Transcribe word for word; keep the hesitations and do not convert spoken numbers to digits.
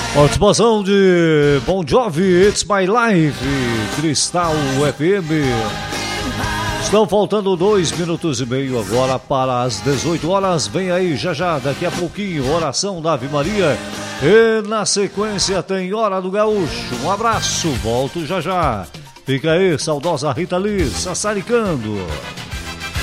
Participação de Bon Jovi, It's My Life, Cristal F M. Estão faltando dois minutos e meio agora para as dezoito horas. Vem aí já já, daqui a pouquinho, oração da Ave Maria. E na sequência tem Hora do Gaúcho. Um abraço, volto já já. Fica aí, saudosa Rita Lee, sassaricando.